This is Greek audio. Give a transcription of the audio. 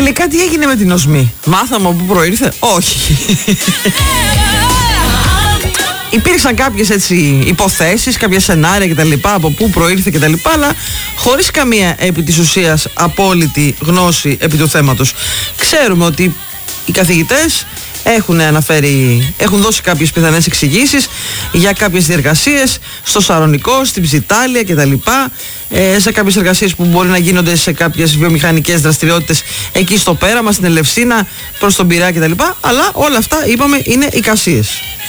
Τελικά τι έγινε με την οσμή? Μάθαμε από πού προήρθε? Όχι. Υπήρξαν κάποιες έτσι υποθέσεις, κάποια σενάρια κτλ. Από πού προήρθε κτλ. Αλλά χωρίς καμία επί της ουσίας απόλυτη γνώση επί του θέματος. Ξέρουμε ότι οι καθηγητές έχουν δώσει κάποιες πιθανές εξηγήσεις για κάποιες διεργασίες στο Σαρονικό, στην Ψιτάλια κτλ. Σε κάποιες εργασίες που μπορεί να γίνονται σε κάποιες βιομηχανικές δραστηριότητες εκεί στο πέραμα, στην Ελευσίνα, προς τον Πειραιά κτλ. Αλλά όλα αυτά, είπαμε, είναι εικασίες.